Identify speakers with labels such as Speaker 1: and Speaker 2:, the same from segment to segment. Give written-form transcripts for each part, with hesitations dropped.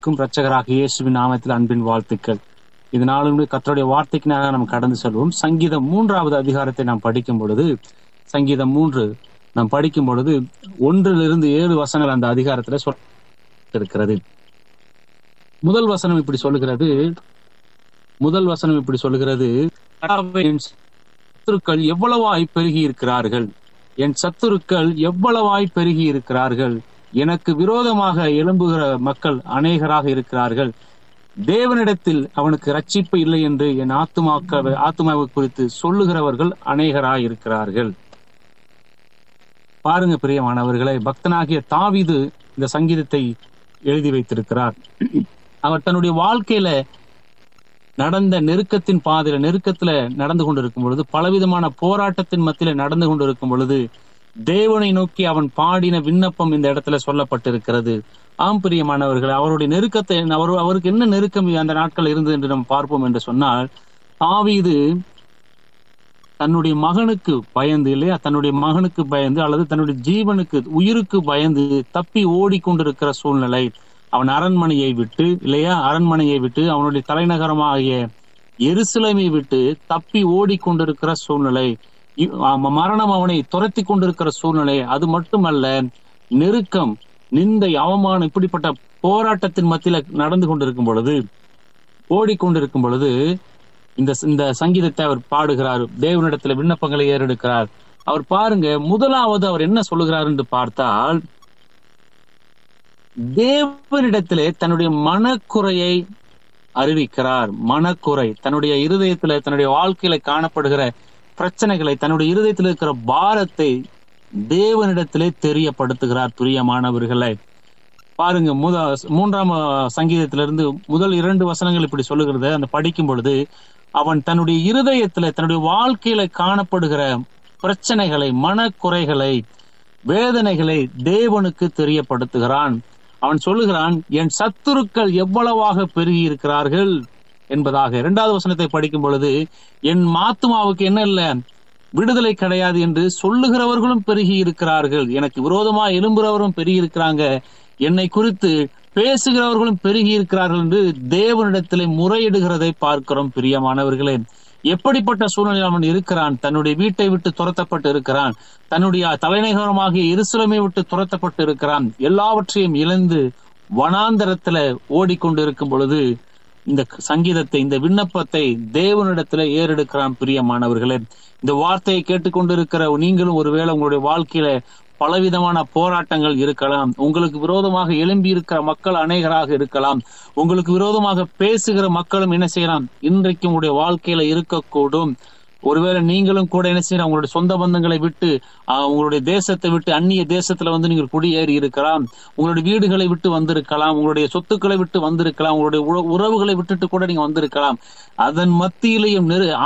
Speaker 1: இரட்சகராக இயேசுவின் நாமத்தில் அன்பின் வாழ்த்துக்கள். இதனாலும் கர்த்தருடைய வார்த்தைக்கு நாம் கடந்து செல்வோம். சங்கீதம் 3வது அதிகாரத்தை நாம் படிக்கும் பொழுது, சங்கீதம் 3 நாம் படிக்கும் பொழுது 1-7 வசனங்கள் அந்த அதிகாரத்துல இருக்கிறது. முதல் வசனம் இப்படி சொல்லுகிறது, என் சத்துருக்கள் எவ்வளவாய் பெருகி இருக்கிறார்கள், என் சத்துருக்கள் எவ்வளவாய் பெருகி இருக்கிறார்கள், எனக்கு விரோதமாக எழும்புகிற மக்கள் அநேகராக இருக்கிறார்கள், தேவனிடத்தில் அவனுக்கு ரட்சிப்பு இல்லை என்று என் ஆத்துமாவை குறித்து சொல்லுகிறவர்கள் அநேகராக இருக்கிறார்கள். பாருங்க பிரியமானவர்களை, பக்தனாகிய தாவீது இந்த சங்கீதத்தை எழுதி வைத்திருக்கிறார். அவர் தன்னுடைய வாழ்க்கையில நடந்த நெருக்கத்தின் பாதையில நெருக்கத்துல நடந்து கொண்டிருக்கும் பொழுது, பலவிதமான போராட்டத்தின் மத்தியில நடந்து கொண்டிருக்கும் பொழுது தேவனை நோக்கி அவன் பாடின விண்ணப்பம் இந்த இடத்துல சொல்லப்பட்டிருக்கிறது. ஆம் பிரியமானவர்கள், அவருடைய நெருக்கத்தை அவருக்கு என்ன நெருக்கம் அந்த நாட்கள் இருந்தது என்று நாம் பார்ப்போம் என்று சொன்னால், தாவீது தன்னுடைய மகனுக்கு பயந்து இல்லையா, தன்னுடைய மகனுக்கு பயந்து அல்லது தன்னுடைய ஜீவனுக்கு உயிருக்கு பயந்து தப்பி ஓடிக்கொண்டிருக்கிற சூழ்நிலை. அவன் அரண்மனையை விட்டு இல்லையா, அரண்மனையை விட்டு அவனுடைய தலைநகரமாகிய எருசலேமை விட்டு தப்பி ஓடிக்கொண்டிருக்கிற சூழ்நிலை, மரணம் அவனை துரத்தி கொண்டிருக்கிற சூழ்நிலை. அது மட்டுமல்ல, நெருக்கம், நிந்தை, அவமானம், இப்படிப்பட்ட போராட்டத்தின் மத்தியில நடந்து கொண்டிருக்கும் பொழுது, ஓடிக்கொண்டிருக்கும் பொழுது இந்த சங்கீதத்தை அவர் பாடுகிறார். தேவனிடத்துல விண்ணப்பங்களை ஏறெடுக்கிறார். அவர் பாருங்க, முதலாவது அவர் என்ன சொல்லுகிறார் என்று பார்த்தால், தேவனிடத்திலே தன்னுடைய மனக்குறையை அறிவிக்கிறார். மனக்குறை, தன்னுடைய இருதயத்துல தன்னுடைய வாழ்க்கையில காணப்படுகிற பிரச்சனைகளை, தன்னுடைய இருதயத்தில் இருக்கிற பாரத்தை தேவனிடத்திலே தெரியப்படுத்துகிறார். பிரியமானவர்களை பாருங்க, 3ஆம் சங்கீதத்திலிருந்து முதல் 2 வசனங்கள் இப்படி சொல்லுகிறது. அந்த படிக்கும் பொழுது அவன் தன்னுடைய இருதயத்துல தன்னுடைய வாழ்க்கையில காணப்படுகிற பிரச்சனைகளை, மனக்குறைகளை, வேதனைகளை தேவனுக்கு தெரியப்படுத்துகிறான். அவன் சொல்லுகிறான், என் சத்துருக்கள் எவ்வளவாக பெருகி இருக்கிறார்கள் என்பதாக. 2வது வசனத்தை படிக்கும் பொழுது, என் ஆத்துமாவுக்கு என்ன இல்ல, விடுதலை கிடையாது என்று சொல்லுகிறவர்களும் பெருகி இருக்கிறார்கள், எனக்கு விரோதமா எழும்புறவரும் பெருகி இருக்கிறாங்க, என்னை குறித்து பேசுகிறவர்களும் பெருகி இருக்கிறார்கள் என்று தேவனிடத்திலே முறையிடுகிறதை பார்க்கிறோம். பிரியமானவர்களே, எப்படிப்பட்ட சூழ்நிலையில் அவன் இருக்கிறான்? தன்னுடைய வீட்டை விட்டு துரத்தப்பட்டு இருக்கிறான், தன்னுடைய தலைநகரமாகிய எருசலேமை விட்டு துரத்தப்பட்டு இருக்கிறான், எல்லாவற்றையும் இழந்து வனாந்தரத்துல ஓடிக்கொண்டிருக்கும் பொழுது இந்த சங்கீதத்தை, இந்த விண்ணப்பத்தை தேவனிடத்துல ஏறெடுக்கிறான். பிரியமானவர்களே, இந்த வார்த்தையை கேட்டுக்கொண்டிருக்கிற நீங்களும் ஒருவேளை உங்களுடைய வாழ்க்கையில பலவிதமான போராட்டங்கள் இருக்கலாம், உங்களுக்கு விரோதமாக எழும்பி இருக்கிற மக்கள் அநேகராக இருக்கலாம், உங்களுக்கு விரோதமாக பேசுகிற மக்களும் என்ன செய்யலாம், இன்றைக்கு உங்களுடைய வாழ்க்கையில இருக்கக்கூடும். ஒருவேளை நீங்களும் கூட என்ன செய்யலாம், உங்களுடைய சொந்த பந்தங்களை விட்டு, உங்களுடைய தேசத்தை விட்டு அந்நிய தேசத்துல நீங்கள் குடியேறி இருக்கலாம், உங்களுடைய வீடுகளை விட்டு வந்திருக்கலாம், உங்களுடைய சொத்துக்களை விட்டு வந்திருக்கலாம், உங்களுடைய உறவுகளை விட்டுட்டு கூட நீங்க வந்திருக்கலாம். அதன் மத்தியிலையும்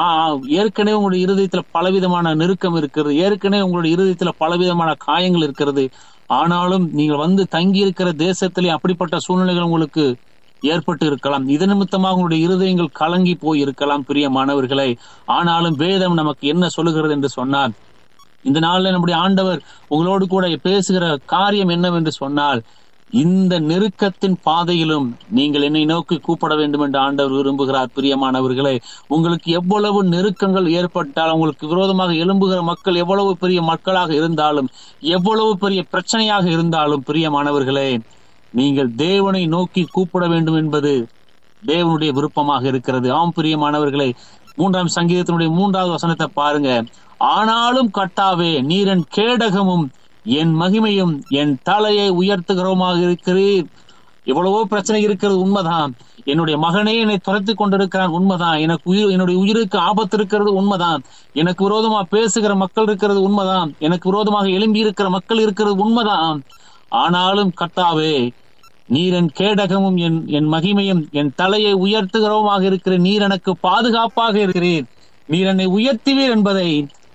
Speaker 1: ஏற்கனவே உங்களுடைய இருதயத்துல பலவிதமான நெருக்கம் இருக்கிறது, ஏற்கனவே உங்களுடைய இருதயத்துல பலவிதமான காயங்கள் இருக்கிறது. ஆனாலும் நீங்கள் வந்து தங்கி இருக்கிற தேசத்திலே அப்படிப்பட்ட சூழ்நிலைகள் உங்களுக்கு ஏற்பட்டு இருக்கலாம். இது நிமித்தமாக உங்களுடைய இருதயங்கள் கலங்கி போய் இருக்கலாம். பிரியமானவர்களை, ஆனாலும் வேதம் நமக்கு என்ன சொல்லுகிறது என்று சொன்னால், இந்த நாளில் நம்முடைய ஆண்டவர் உங்களோடு கூட பேசுகிற காரியம் என்னவென்று சொன்னால், இந்த நெருக்கத்தின் பாதையிலும் நீங்கள் என்னை நோக்கி கூப்பிட வேண்டும் என்று ஆண்டவர் விரும்புகிறார். பிரியமானவர்களே, உங்களுக்கு எவ்வளவு நெருக்கங்கள் ஏற்பட்டாலும், உங்களுக்கு விரோதமாக எழும்புகிற மக்கள் எவ்வளவு பெரிய மக்களாக இருந்தாலும், எவ்வளவு பெரிய பிரச்சனையாக இருந்தாலும், பிரியமானவர்களே, நீங்கள் தேவனை நோக்கி கூப்பிட வேண்டும் என்பது தேவனுடைய விருப்பமாக இருக்கிறது. ஆம் பிரியமானவர்களே, 3ஆம் சங்கீதத்தினுடைய 3வது வசனத்தை பாருங்க. ஆனாலும் கர்த்தாவே, நீர் என் கேடகமும் என் மகிமையும் என் தலையை உயர்த்துகிறோமாக இருக்கிறீர். எவ்வளவோ பிரச்சனை இருக்கிறது, உண்மைதான். என்னுடைய மகனே என்னை துரத்தி கொண்டிருக்கிறான், உண்மைதான். என்னுடைய உயிருக்கு ஆபத்து இருக்கிறது, உண்மைதான். எனக்கு விரோதமா பேசுகிற மக்கள் இருக்கிறது, உண்மைதான். எனக்கு விரோதமாக எழும்பி இருக்கிற மக்கள் இருக்கிறது, உண்மைதான். ஆனாலும் கர்த்தாவே, நீர் என் கேடகமும் என் மகிமையும் என் தலையை உயர்த்துகிறோமாக இருக்கிற நீர் எனக்கு பாதுகாப்பாக இருக்கிறீர், நீர் என்னை உயர்த்துவீர் என்பதை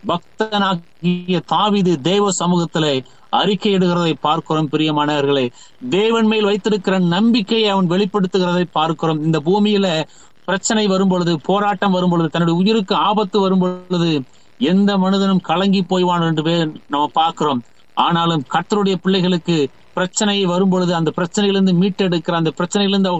Speaker 1: பக்தனாகிய தாவீது தேவ சமூகத்திலே அறிக்கையிடுகிறதை பார்க்கிறோம். பிரியமானவர்களே, தேவன் மேல் வைத்திருக்கிற நம்பிக்கையை அவன் வெளிப்படுத்துகிறதை பார்க்கிறோம். இந்த பூமியில பிரச்சனை வரும் பொழுது, போராட்டம் வரும் பொழுது, தன்னுடைய உயிருக்கு ஆபத்து வரும் பொழுது எந்த மனிதனும் கலங்கி போய்வான் என்று நம்ம பார்க்கிறோம். ஆனாலும் கர்த்தருடைய பிள்ளைகளுக்கு பிரச்சனை வரும்பொழுது அந்த பிரச்சனையிலிருந்து மீட்டெடுக்கிற, அந்த பிரச்சனையிலிருந்து